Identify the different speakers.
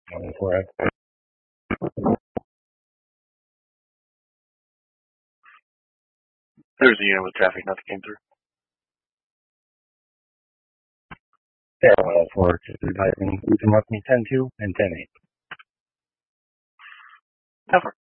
Speaker 1: For it.
Speaker 2: There's a unit with traffic, nothing came through.
Speaker 1: Yeah, 104, just advising, you can mark me 10-2 and 10-8.
Speaker 2: Cover.